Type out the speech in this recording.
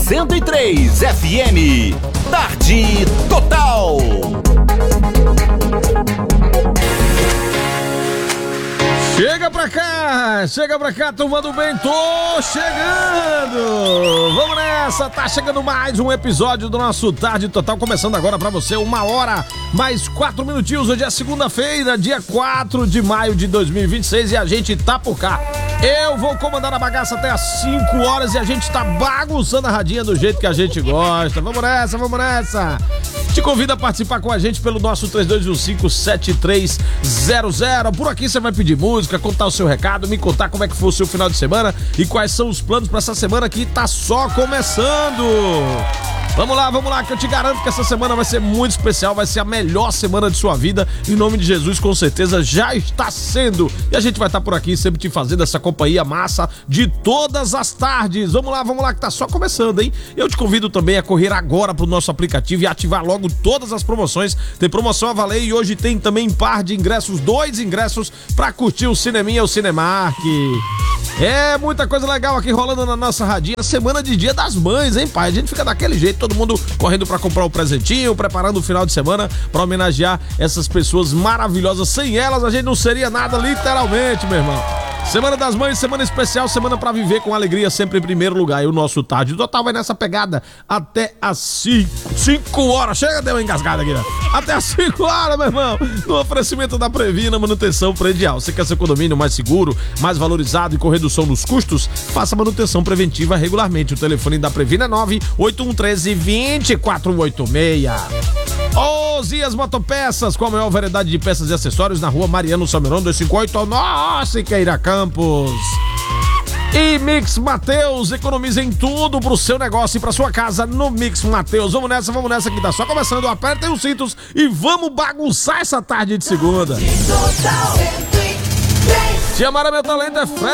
103 FM. Tarde Total. Chega pra cá, tomando bem, tô chegando! Vamos nessa, tá chegando mais um episódio do nosso Tarde Total, começando agora pra você, 1h mais 4 minutinhos, hoje é segunda-feira, dia 4 de maio de 2026 e a gente tá por cá. Eu vou comandar a bagaça até às 5 horas e a gente tá bagunçando a radinha do jeito que a gente gosta. Vamos nessa, vamos nessa! Te convido a participar com a gente pelo nosso 3215-7300. Por aqui você vai pedir música, contar o seu recado, me contar como é que foi o seu final de semana e quais são os planos para essa semana que tá só começando. Vamos lá, que eu te garanto que essa semana vai ser muito especial, vai ser a melhor semana de sua vida. Em nome de Jesus, com certeza já está sendo. E a gente vai estar por aqui sempre te fazendo essa companhia massa de todas as tardes. Vamos lá, que tá só começando, hein? Eu te convido também a correr agora pro nosso aplicativo e ativar logo todas as promoções. Tem promoção a valer e hoje tem também par de ingressos, 2 ingressos pra curtir o Cineminha, o Cinemark. É muita coisa legal aqui rolando na nossa radinha. Semana de Dia das Mães, hein, pai? A gente fica daquele jeito, todo mundo correndo pra comprar um presentinho, preparando o final de semana pra homenagear essas pessoas maravilhosas. Sem elas a gente não seria nada, literalmente, meu irmão. Semana das Mães, semana especial, semana pra viver com alegria sempre em primeiro lugar. E o nosso Tarde Total vai nessa pegada até às 5 horas. Chega, deu uma engasgada aqui, né? Até às 5 horas, meu irmão. No oferecimento da Previna Manutenção Predial. Você quer seu condomínio mais seguro, mais valorizado e com redução nos custos? Faça manutenção preventiva regularmente. O telefone da Previna é 98113-2486. Zias Motopeças, com a maior variedade de peças e acessórios na rua Mariano Salmeron 258, Nossa, Iqueira Campos. E Mix Mateus, economiza em tudo pro seu negócio e pra sua casa no Mix Mateus. Vamos nessa que tá só começando. Apertem os cintos e vamos bagunçar essa tarde de segunda. Tia Mara, meu talento é fé.